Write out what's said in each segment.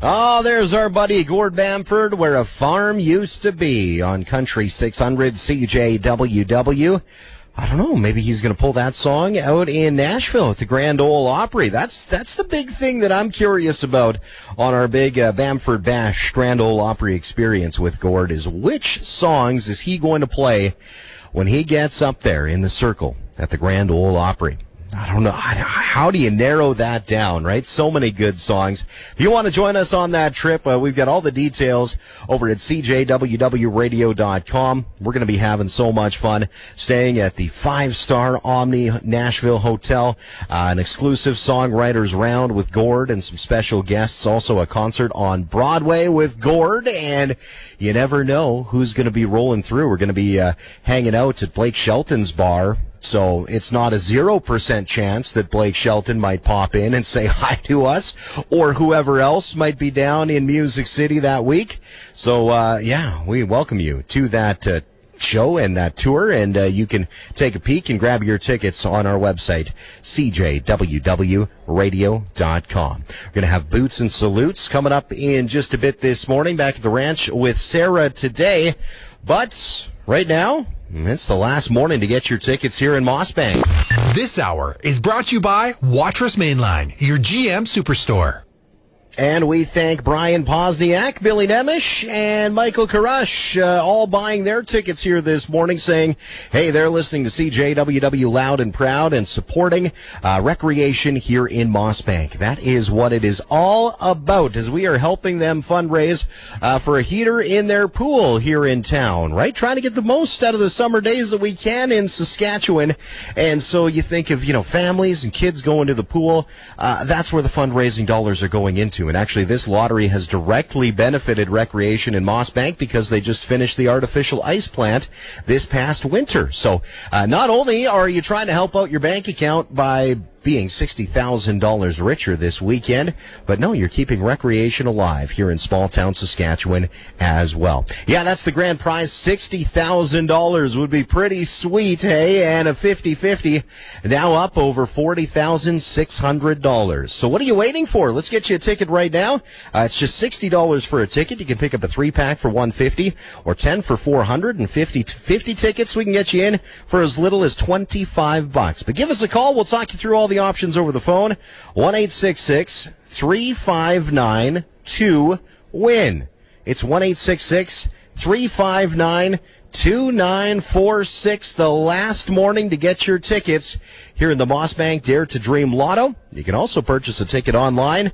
Oh, there's our buddy Gord Bamford, where a farm used to be on Country 600 CJWW. I don't know, maybe he's going to pull that song out in Nashville at the Grand Ole Opry. That's the big thing that I'm curious about on our big Bamford Bash Grand Ole Opry experience with Gord is which songs is he going to play when he gets up there in the circle at the Grand Ole Opry. I don't know. How do you narrow that down, right? So many good songs. If you want to join us on that trip, we've got all the details over at cjwwradio.com. We're going to be having so much fun staying at the 5-star Omni Nashville Hotel, an exclusive songwriters round with Gord and some special guests, also a concert on Broadway with Gord, and you never know who's going to be rolling through. We're going to be hanging out at Blake Shelton's bar. So it's not a 0% chance that Blake Shelton might pop in and say hi to us, or whoever else might be down in Music City that week. So, we welcome you to that show and that tour, and you can take a peek and grab your tickets on our website, cjwwradio.com. We're going to have Boots and Salutes coming up in just a bit this morning, back at the ranch with Sarah today. But right now, it's the last morning to get your tickets here in Mossbank. This hour is brought to you by Watrous Mainline, your GM Superstore. And we thank Brian Posniak, Billy Nemish, and Michael Karush, all buying their tickets here this morning, saying, hey, they're listening to CJWW loud and proud and supporting recreation here in Mossbank. That is what it is all about, as we are helping them fundraise for a heater in their pool here in town, right? Trying to get the most out of the summer days that we can in Saskatchewan. And so you think of, families and kids going to the pool. That's where the fundraising dollars are going into. And actually, this lottery has directly benefited recreation in Mossbank because they just finished the artificial ice plant this past winter. So not only are you trying to help out your bank account by being $60,000 richer this weekend, but no, you're keeping recreation alive here in small town Saskatchewan as well. Yeah, that's the grand prize. $60,000 would be pretty sweet, hey? And a 50-50 now up over $40,600. So what are you waiting for? Let's get you a ticket right now. It's just $60 for a ticket. You can pick up a 3-pack for $150 or 10 for $400, and 50 tickets we can get you in for as little as $25. But give us a call. We'll talk you through all the options over the phone. 1-866-359-2-WIN. It's 1-866-359-2946. The last morning to get your tickets here in the Mossbank Dare to Dream Lotto. You can also purchase a ticket online,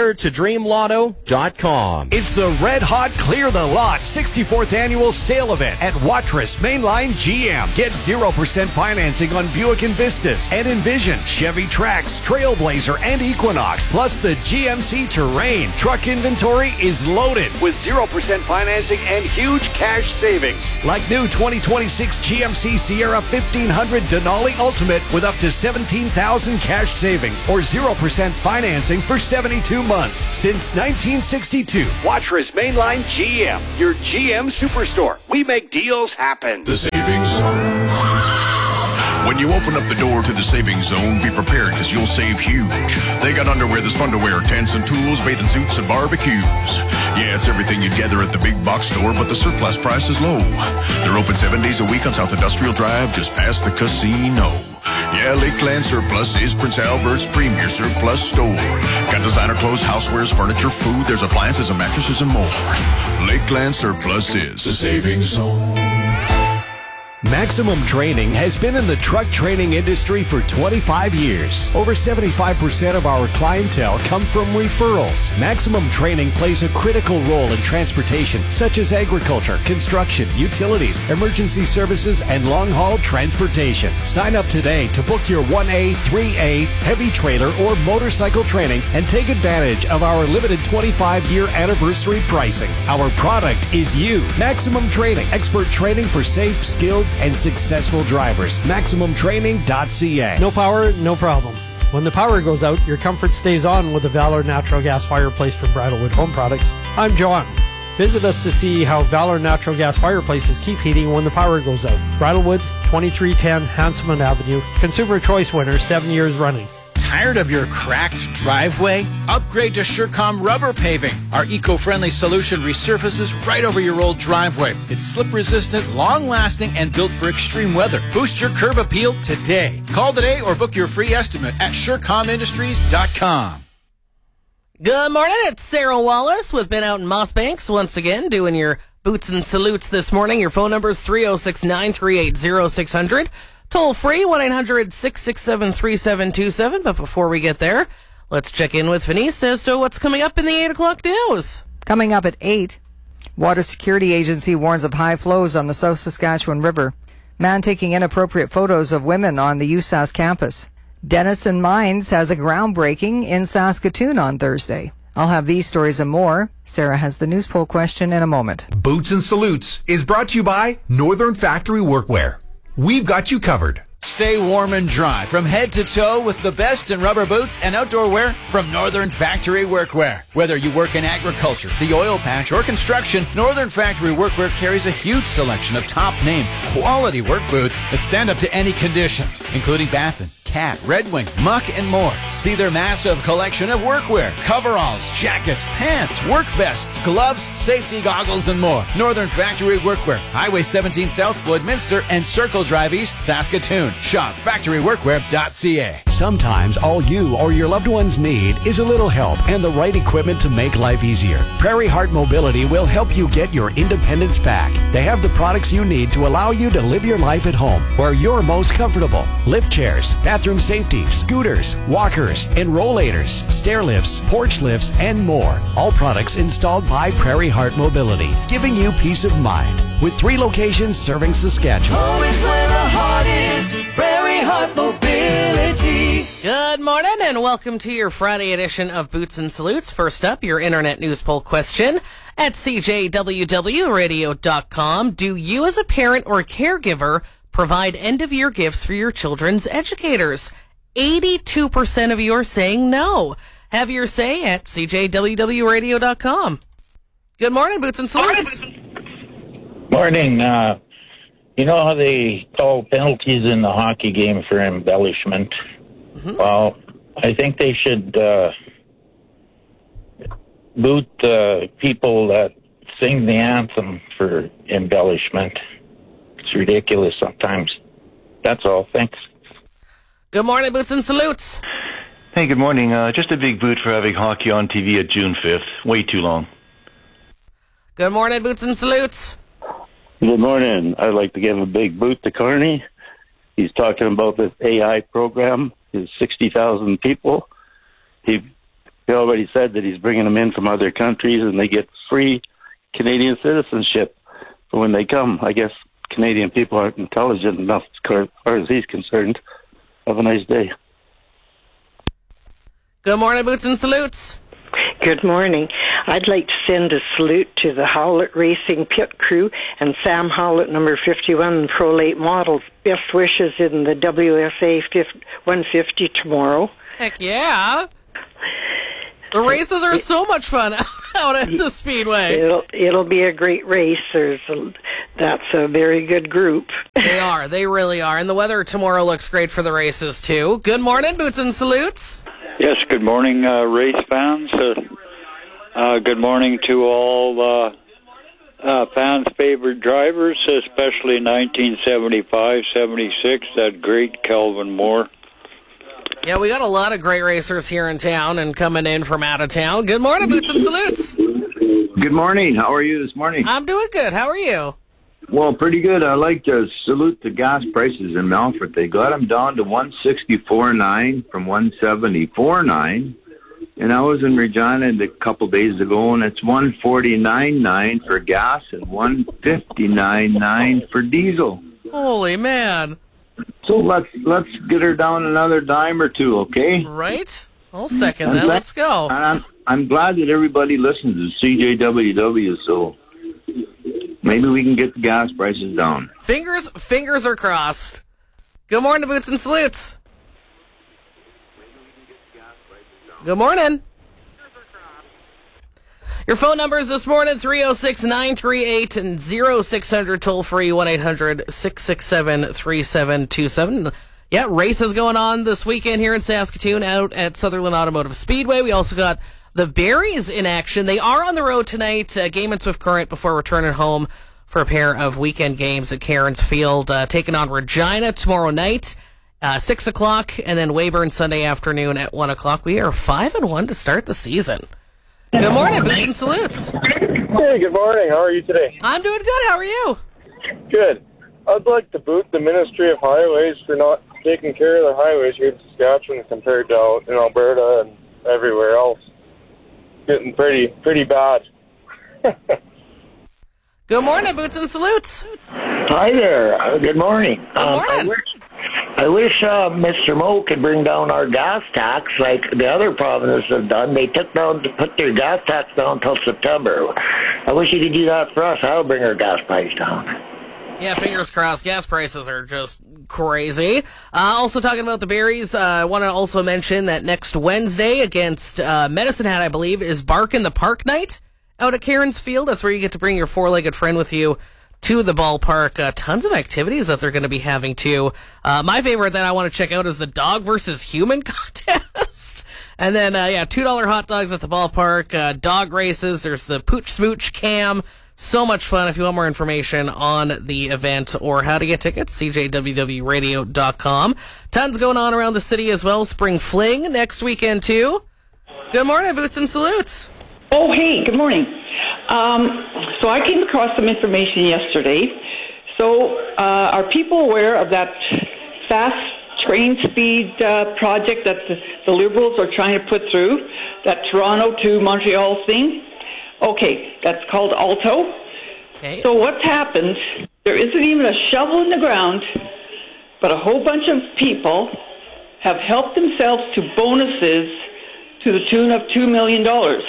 daretodreamlotto.com. It's the Red Hot Clear the Lot 64th Annual Sale Event at Watrous Mainline GM. Get 0% financing on Buick Envistas and Envision, Chevy Trax, Trailblazer, and Equinox, plus the GMC Terrain. Truck inventory is loaded with 0% financing and huge cash savings. Like new 2026 GMC Sierra 1500 Denali Ultimate with up to $17,000 cash savings or 0% financing for 72 months. Since 1962, Watrous Mainline GM, your GM Superstore. We make deals happen. The Savings Zone. When you open up the door to the Savings Zone, be prepared because you'll save huge. They got underwear that's fun to wear, tents and tools, bathing suits and barbecues. Yeah, it's everything you'd gather at the big box store, but the surplus price is low. They're open 7 days a week on South Industrial Drive, just past the casino. Yeah, Lakeland Surplus is Prince Albert's premier surplus store. Got designer clothes, housewares, furniture, food, there's appliances and mattresses and more. Lakeland Surplus is the Savings Zone. Maximum Training has been in the truck training industry for 25 years. Over 75% of our clientele come from referrals. Maximum Training plays a critical role in transportation, such as agriculture, construction, utilities, emergency services, and long-haul transportation. Sign up today to book your 1A, 3A, heavy trailer, or motorcycle training and take advantage of our limited 25-year anniversary pricing. Our product is you. Maximum Training. Expert training for safe, skilled, and successful drivers. MaximumTraining.ca. No power, no problem. When the power goes out, your comfort stays on with the Valor Natural Gas Fireplace from Bridalwood Home Products. I'm John. Visit us to see how Valor Natural Gas Fireplaces keep heating when the power goes out. Bridalwood, 2310 Hanselman Avenue. Consumer Choice winner 7 years running. Tired of your cracked driveway? Upgrade to SureCom Rubber Paving. Our eco-friendly solution resurfaces right over your old driveway. It's slip-resistant, long-lasting, and built for extreme weather. Boost your curb appeal today. Call today or book your free estimate at SureComIndustries.com. Good morning, it's Sarah Wallace with Ben out in Moss Banks once again doing your boots and salutes this morning. Your phone number is 306-938-0600. Toll free, 1-800-667-3727. But before we get there, let's check in with Denise as to what's coming up in the 8 o'clock news. Coming up at 8, Water Security Agency warns of high flows on the South Saskatchewan River. Man taking inappropriate photos of women on the USask campus. Denison Mines has a groundbreaking in Saskatoon on Thursday. I'll have these stories and more. Sarah has the news poll question in a moment. Boots and Salutes is brought to you by Northern Factory Workwear. We've got you covered. Stay warm and dry from head to toe with the best in rubber boots and outdoor wear from Northern Factory Workwear. Whether you work in agriculture, the oil patch, or construction, Northern Factory Workwear carries a huge selection of top-name, quality work boots that stand up to any conditions, including Baffin, Cat, Red Wing, Muck, and more. See their massive collection of workwear, coveralls, jackets, pants, work vests, gloves, safety goggles, and more. Northern Factory Workwear, Highway 17 South, Floydminster, and Circle Drive East, Saskatoon. Shop factoryworkwear.ca. Sometimes all you or your loved ones need is a little help and the right equipment to make life easier. Prairie Heart Mobility will help you get your independence back. They have the products you need to allow you to live your life at home where you're most comfortable. Lift chairs, bathroom safety, scooters, walkers, and rollators, stair lifts, porch lifts, and more. All products installed by Prairie Heart Mobility, giving you peace of mind. With 3 locations serving Saskatchewan. Always where the heart is, Prairie Heart Mobility. Good morning and welcome to your Friday edition of Boots and Salutes. First up, your internet news poll question at CJWWRadio.com. Do you as a parent or caregiver provide end-of-year gifts for your children's educators? 82% of you are saying no. Have your say at CJWWRadio.com. Good morning, Boots and Salutes. Morning. You know how they call penalties in the hockey game for embellishment? Mm-hmm. Well, I think they should boot people that sing the anthem for embellishment. It's ridiculous sometimes. That's all. Thanks. Good morning, Boots and Salutes. Hey, good morning. Just a big boot for having hockey on TV at June 5th. Way too long. Good morning, Boots and Salutes. Good morning. I'd like to give a big boot to Carney. He's talking about this AI program. His 60,000 people. He already said that he's bringing them in from other countries and they get free Canadian citizenship for when they come. I guess Canadian people aren't intelligent enough as far as he's concerned. Have a nice day. Good morning, Boots and Salutes. Good morning. I'd like to send a salute to the Howlett Racing pit crew and Sam Howlett, number 51, Pro Late Models. Best wishes in the WSA 150 tomorrow. Heck yeah. The races are so much fun out at the Speedway. It'll be a great race. That's a very good group. They are. They really are. And the weather tomorrow looks great for the races, too. Good morning, Boots and Salutes. Yes, good morning, race fans. Good morning to all fans' favorite drivers, especially 1975-76, that great Kelvin Moore. Yeah, we got a lot of great racers here in town and coming in from out of town. Good morning, Boots and Salutes. Good morning. How are you this morning? I'm doing good. How are you? Well, pretty good. I'd like to salute the gas prices in Melfort. They got them down to $164.9 from $174.9. And I was in Regina a couple days ago, and it's $149.9 for gas and $159.9 for diesel. Holy man. So let's get her down another dime or two, okay? Right. I'll second that. Let's go. I'm glad that everybody listens to CJWW, so maybe we can get the gas prices down. Fingers are crossed. Good morning, Boots and Salutes. Good morning. Your phone numbers this morning, 306-938-0600, toll free, 1-800-667-3727. Yeah, races going on this weekend here in Saskatoon out at Sutherland Automotive Speedway. We also got the Berries in action. They are on the road tonight, game at Swift Current before returning home for a pair of weekend games at Cairns Field, taking on Regina tomorrow night, 6 o'clock, and then Weyburn Sunday afternoon at 1 o'clock. We are 5-1 to start the season. Good morning, Boots and Salutes. Hey, good morning. How are you today? I'm doing good. How are you? Good. I'd like to boot the Ministry of Highways for not taking care of the highways here in Saskatchewan compared to out in Alberta and everywhere else. Getting pretty bad. Good morning, Boots and Salutes. Hi there. Good morning. Good morning. I wish Mr. Moe could bring down our gas tax like the other provinces have done. They put their gas tax down until September. I wish he could do that for us. That'll bring our gas price down. Yeah, fingers crossed. Gas prices are just crazy. Also talking about the Berries, I want to also mention that next Wednesday against Medicine Hat, I believe, is Bark in the Park night out at Cairns Field. That's where you get to bring your four-legged friend with you to the ballpark. Tons of activities that they're going to be having, too. My favorite that I want to check out is the Dog versus Human contest. And then, $2 hot dogs at the ballpark, dog races. There's the Pooch Smooch Cam. So much fun. If you want more information on the event or how to get tickets, cjwwradio.com. Tons going on around the city as well. Spring Fling next weekend, too. Good morning, Boots and Salutes. Oh, hey, good morning. So I came across some information yesterday. So are people aware of that fast train speed project that the Liberals are trying to put through, that Toronto to Montreal thing? Okay, that's called Alto. Okay. So what's happened, there isn't even a shovel in the ground, but a whole bunch of people have helped themselves to bonuses to the tune of $2 million.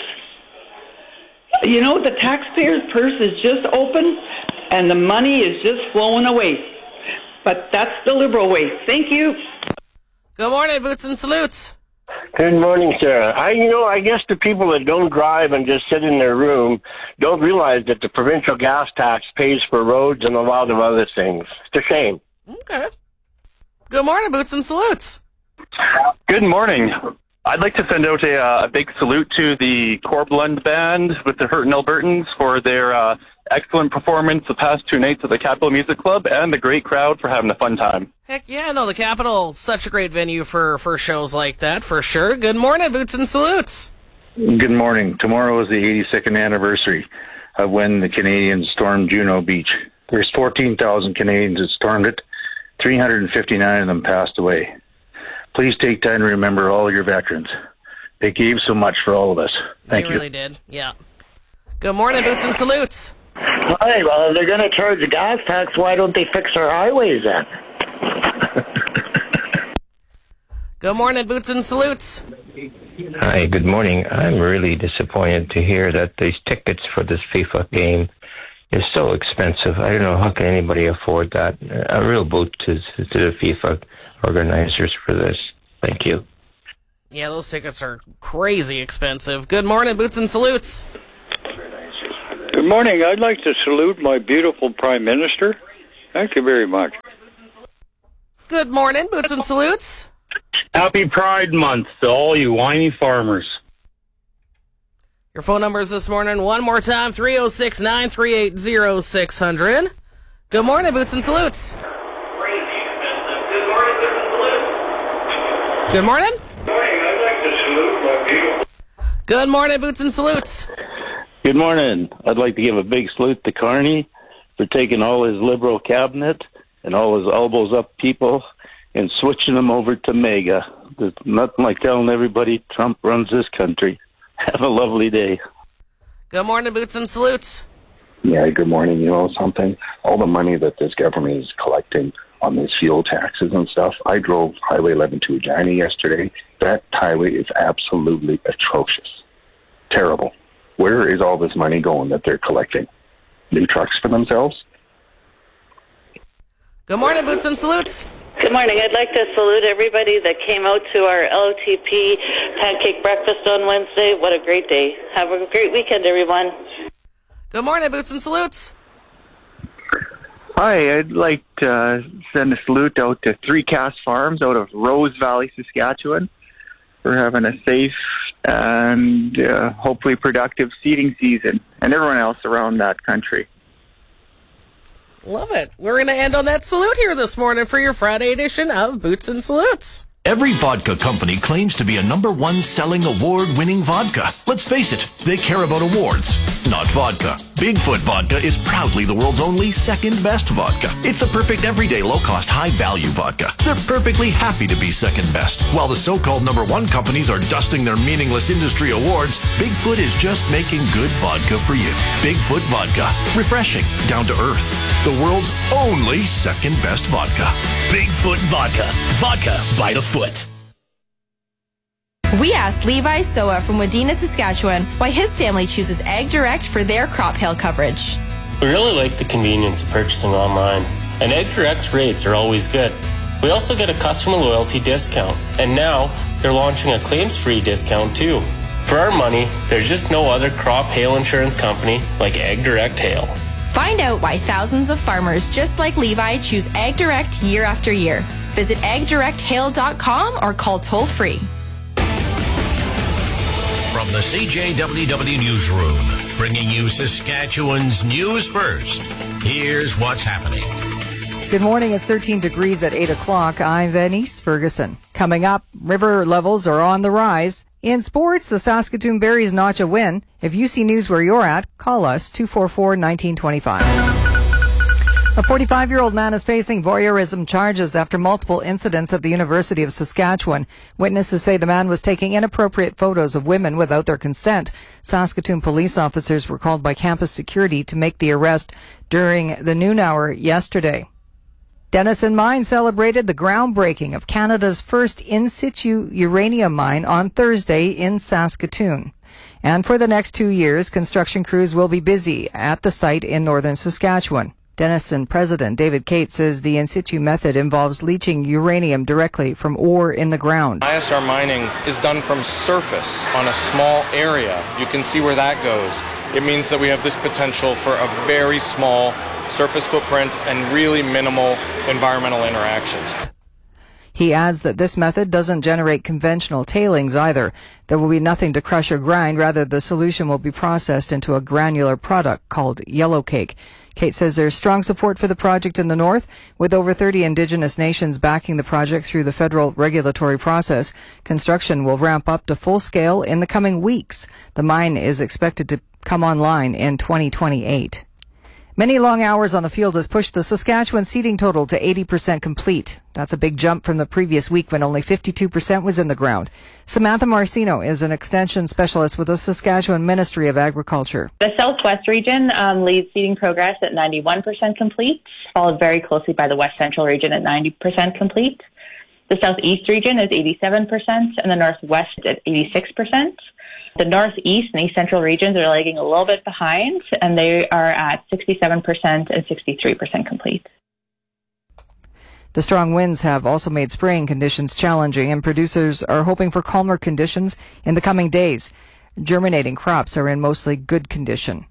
You know, the taxpayer's purse is just open, and the money is just flowing away. But that's the Liberal way. Thank you. Good morning, Boots and Salutes. Good morning, Sarah. I guess the people that don't drive and just sit in their room don't realize that the provincial gas tax pays for roads and a lot of other things. It's a shame. Okay. Good morning, Boots and Salutes. Good morning. I'd like to send out a big salute to the Corblund Band with the Hurtin' Albertans for their excellent performance the past 2 nights at the Capitol Music Club, and the great crowd for having a fun time. Heck yeah, no, the Capitol, such a great venue for shows like that, for sure. Good morning, Boots and Salutes. Good morning. Tomorrow is the 82nd anniversary of when the Canadians stormed Juno Beach. There's 14,000 Canadians that stormed it. 359 of them passed away. Please take time to remember all your veterans. They gave so much for all of us. Thank you. They really did, yeah. Good morning, Boots and Salutes. Hi, well, if they're going to charge the gas tax, why don't they fix our highways then? Good morning, Boots and Salutes. Hi, good morning. I'm really disappointed to hear that these tickets for this FIFA game is so expensive. I don't know, how can anybody afford that? A real boot to the FIFA organizers for this. Thank you. Yeah, those tickets are crazy expensive. Good morning, Boots and Salutes. Good morning. I'd like to salute my beautiful Prime Minister. Thank you very much. Good morning, Boots and Salutes. Happy Pride Month to all you whiny farmers. Your phone numbers this morning, one more time, 306-938-0600. Good morning, Boots and Salutes. Good morning. Good morning, Boots and Salutes. Good morning. I'd like to give a big salute to Carney for taking all his Liberal cabinet and all his elbows up people and switching them over to MAGA. There's nothing like telling everybody Trump runs this country. Have a lovely day. Good morning, Boots and Salutes. Yeah, good morning. You know something? All the money that this government is collecting on these fuel taxes and stuff. I drove Highway 11 to Regina yesterday. That highway is absolutely atrocious. Terrible. Where is all this money going that they're collecting? New trucks for themselves? Good morning, Boots and Salutes. Good morning. I'd like to salute everybody that came out to our LTP pancake breakfast on Wednesday. What a great day. Have a great weekend, everyone. Good morning, Boots and Salutes. Hi, I'd like to send a salute out to Three Cast Farms out of Rose Valley, Saskatchewan, for having a safe and hopefully productive seeding season, and everyone else around that country. Love it. We're going to end on that salute here this morning for your Friday edition of Boots and Salutes. Every vodka company claims to be a #1 selling award-winning vodka. Let's face it, they care about awards, not vodka. Bigfoot Vodka is proudly the world's only second-best vodka. It's the perfect everyday, low-cost, high-value vodka. They're perfectly happy to be second-best. While the so-called #1 companies are dusting their meaningless industry awards, Bigfoot is just making good vodka for you. Bigfoot Vodka. Refreshing, down to earth. The world's only second-best vodka. Bigfoot Vodka. Vodka by the foot. We asked Levi Soa from Wadena, Saskatchewan, why his family chooses Ag Direct for their crop hail coverage. We really like the convenience of purchasing online, and Ag Direct's rates are always good. We also get a customer loyalty discount, and now they're launching a claims-free discount too. For our money, there's just no other crop hail insurance company like Ag Direct Hail. Find out why thousands of farmers just like Levi choose Ag Direct year after year. Visit agdirecthail.com or call toll-free. From the CJWW Newsroom, bringing you Saskatchewan's news first. Here's what's happening. Good morning. It's 13 degrees at 8 o'clock. I'm Venice Ferguson. Coming up, river levels are on the rise. In sports, the Saskatoon Berries notch a win. If you see news where you're at, call us 244-1925. A 45-year-old man is facing voyeurism charges after multiple incidents at the University of Saskatchewan. Witnesses say the man was taking inappropriate photos of women without their consent. Saskatoon police officers were called by campus security to make the arrest during the noon hour yesterday. Denison Mine celebrated the groundbreaking of Canada's first in-situ uranium mine on Thursday in Saskatoon. And for the next 2 years, construction crews will be busy at the site in northern Saskatchewan. Denison President David Cates says the in-situ method involves leaching uranium directly from ore in the ground. ISR mining is done from surface on a small area. You can see where that goes. It means that we have this potential for a very small surface footprint and really minimal environmental interactions. He adds that this method doesn't generate conventional tailings either. There will be nothing to crush or grind. Rather, the solution will be processed into a granular product called yellow cake. Kate says there's strong support for the project in the north, with over 30 Indigenous nations backing the project through the federal regulatory process. Construction will ramp up to full scale in the coming weeks. The mine is expected to come online in 2028. Many long hours on the field has pushed the Saskatchewan seeding total to 80% complete. That's a big jump from the previous week when only 52% was in the ground. Samantha Marcino is an extension specialist with the Saskatchewan Ministry of Agriculture. The Southwest region leads seeding progress at 91% complete, followed very closely by the West Central region at 90% complete. The Southeast region is 87% and the Northwest at 86%. The Northeast and East Central regions are lagging a little bit behind, and they are at 67% and 63% complete. The strong winds have also made spraying conditions challenging, and producers are hoping for calmer conditions in the coming days. Germinating crops are in mostly good condition.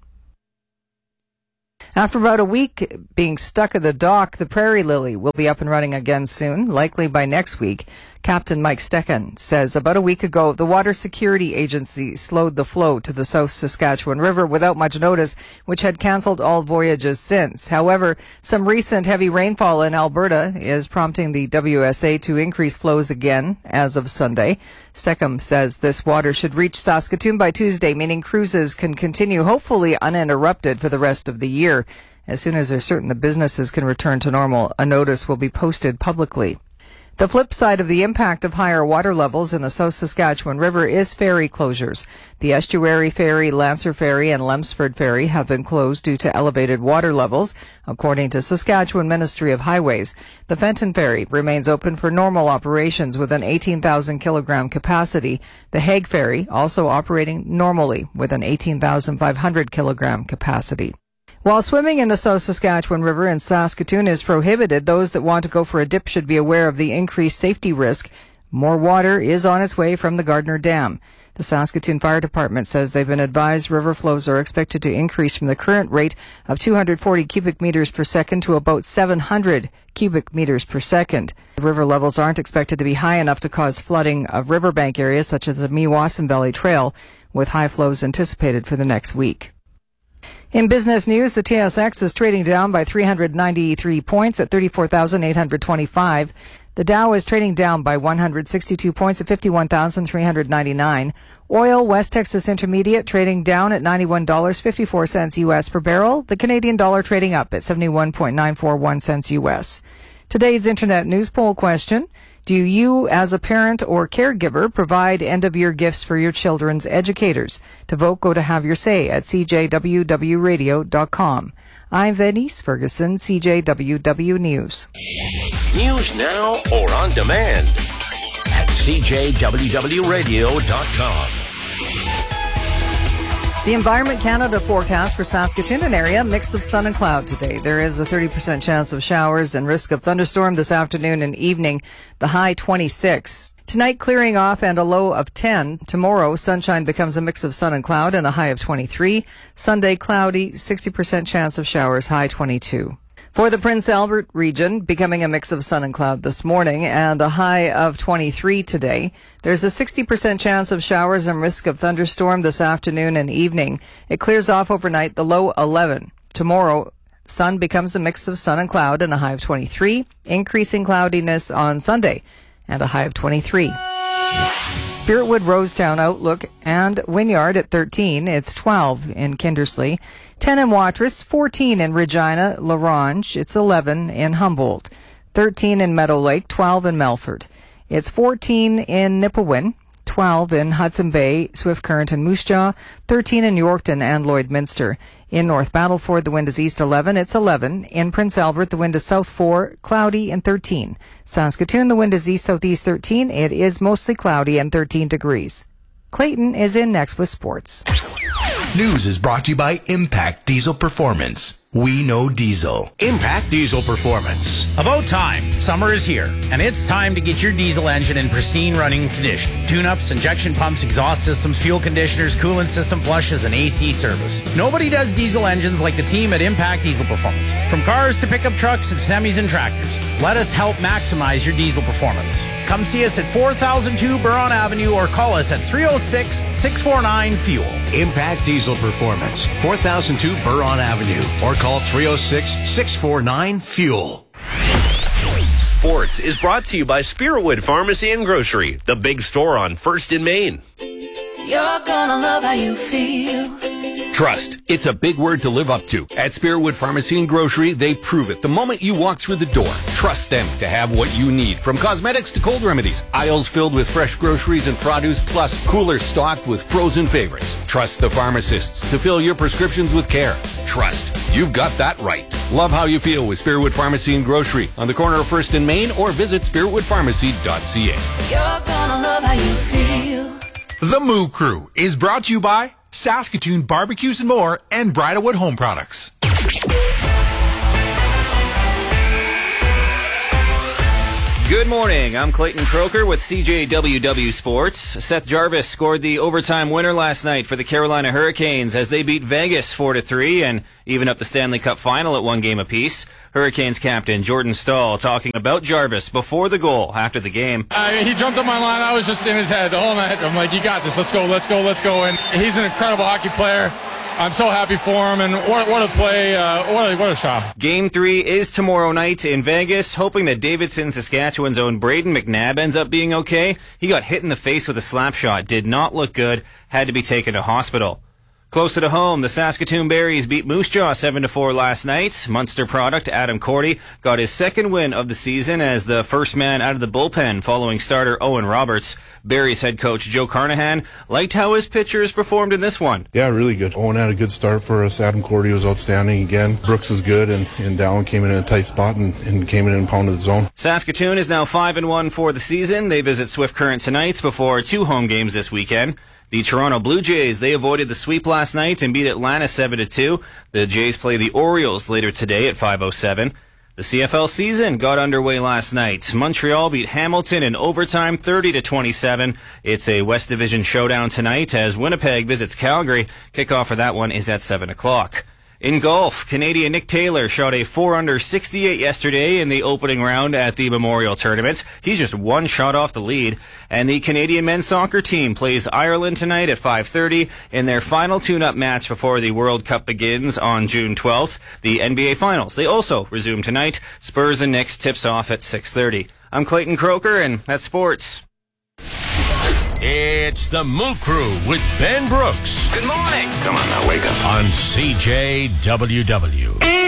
After about a week being stuck at the dock, the prairie lily will be up and running again soon, likely by next week. Captain Mike Stecken says about a week ago, the Water Security Agency slowed the flow to the South Saskatchewan River without much notice, which had cancelled all voyages since. However, some recent heavy rainfall in Alberta is prompting the WSA to increase flows again as of Sunday. Steckham says this water should reach Saskatoon by Tuesday, meaning cruises can continue hopefully uninterrupted for the rest of the year. As soon as they're certain the businesses can return to normal, a notice will be posted publicly. The flip side of the impact of higher water levels in the South Saskatchewan River is ferry closures. The Estuary Ferry, Lancer Ferry, and Lemsford Ferry have been closed due to elevated water levels, according to Saskatchewan Ministry of Highways. The Fenton Ferry remains open for normal operations with an 18,000 kilogram capacity. The Hague Ferry also operating normally with an 18,500 kilogram capacity. While swimming in the South Saskatchewan River in Saskatoon is prohibited, those that want to go for a dip should be aware of the increased safety risk. More water is on its way from the Gardner Dam. The Saskatoon Fire Department says they've been advised river flows are expected to increase from the current rate of 240 cubic meters per second to about 700 cubic meters per second. The river levels aren't expected to be high enough to cause flooding of riverbank areas such as the Meewasin Valley Trail, with high flows anticipated for the next week. In business news, the TSX is trading down by 393 points at 34,825. The Dow is trading down by 162 points at 51,399. Oil, West Texas Intermediate, trading down at $91.54 U.S. per barrel. The Canadian dollar trading up at 71.941 cents U.S. Today's Internet News Poll question: do you, as a parent or caregiver, provide end-of-year gifts for your children's educators? To vote, go to Have Your Say at cjwwradio.com. I'm Denise Ferguson, CJWW News. News now or on demand at cjwwradio.com. The Environment Canada forecast for Saskatoon and area, mix of sun and cloud today. There is a 30% chance of showers and risk of thunderstorm this afternoon and evening. The high 26. Tonight, clearing off and a low of 10. Tomorrow, sunshine becomes a mix of sun and cloud and a high of 23. Sunday, cloudy, 60% chance of showers, high 22. For the Prince Albert region, becoming a mix of sun and cloud this morning and a high of 23 today. There's a 60% chance of showers and risk of thunderstorm this afternoon and evening. It clears off overnight, the low 11. Tomorrow, sun becomes a mix of sun and cloud and a high of 23. Increasing cloudiness on Sunday and a high of 23. Spiritwood, Rosetown, Outlook, and Wynyard at 13. It's 12 in Kindersley. 10 in Watrous, 14 in Regina, La Ronge. It's 11 in Humboldt. 13 in Meadow Lake, 12 in Melfort. It's 14 in Nipawin, 12 in Hudson Bay, Swift Current, and Moose Jaw. 13 in Yorkton and Lloydminster. In North Battleford, the wind is east 11. It's 11. In Prince Albert, the wind is south 4, cloudy, and 13. Saskatoon, the wind is east-southeast 13. It is mostly cloudy and 13 degrees. Clayton is in next with sports. News is brought to you by Impact Diesel Performance. We know diesel. Impact Diesel Performance. About time. Summer is here, and it's time to get your diesel engine in pristine running condition. Tune-ups, injection pumps, exhaust systems, fuel conditioners, coolant system flushes, and AC service. Nobody does diesel engines like the team at Impact Diesel Performance. From cars to pickup trucks to semis and tractors, let us help maximize your diesel performance. Come see us at 4002 Buron Avenue or call us at 306-649-FUEL. Impact Diesel Performance, 4002 Buron Avenue, or call 306-649-FUEL. Sports is brought to you by Spiritwood Pharmacy and Grocery, the big store on 1st in Main. You're gonna love how you feel. Trust. It's a big word to live up to. At Spiritwood Pharmacy and Grocery, they prove it the moment you walk through the door. Trust them to have what you need, from cosmetics to cold remedies. Aisles filled with fresh groceries and produce, plus coolers stocked with frozen favorites. Trust the pharmacists to fill your prescriptions with care. Trust. You've got that right. Love how you feel with Spiritwood Pharmacy and Grocery on the corner of 1st and Main, or visit spiritwoodpharmacy.ca. You're gonna love how you feel. The Moo Crew is brought to you by Saskatoon Barbecues and More and Bridalwood Home Products. Good morning. I'm Clayton Croker with CJWW Sports. Seth Jarvis scored the overtime winner last night for the Carolina Hurricanes as they beat Vegas 4-3 and even up the Stanley Cup final at 1 game apiece. Hurricanes captain Jordan Staal talking about Jarvis before the goal after the game. He jumped on my line. I was just in his head the whole night. I'm like, you got this. Let's go. And he's an incredible hockey player. I'm so happy for him, and what a play, what a shot. Game 3 is tomorrow night in Vegas, hoping that Davidson, Saskatchewan's own Braden McNabb ends up being okay. He got hit in the face with a slap shot, did not look good, had to be taken to hospital. Closer to home, the Saskatoon Berries beat Moose Jaw 7-4 last night. Munster product Adam Cordy got his second win of the season as the first man out of the bullpen following starter Owen Roberts. Berries head coach Joe Carnahan liked how his pitchers performed in this one. Yeah, really good. Owen had a good start for us. Adam Cordy was outstanding again. Brooks was good, and Dallin came in a tight spot and came in and pounded the zone. Saskatoon is now 5-1 for the season. They visit Swift Current tonight before 2 home games this weekend. The Toronto Blue Jays, they avoided the sweep last night and beat Atlanta 7-2. The Jays play the Orioles later today at 5:07. The CFL season got underway last night. Montreal beat Hamilton in overtime 30-27. It's a West Division showdown tonight as Winnipeg visits Calgary. Kickoff for that one is at 7 o'clock. In golf, Canadian Nick Taylor shot a 4-under 68 yesterday in the opening round at the Memorial Tournament. He's just one shot off the lead. And the Canadian men's soccer team plays Ireland tonight at 5:30 in their final tune-up match before the World Cup begins on June 12th. The NBA Finals, they also resume tonight. Spurs and Knicks tips off at 6:30. I'm Clayton Croker, and that's sports. It's the Moo Crew with Ben Brooks. Good morning. Come on now, wake up. On CJWW.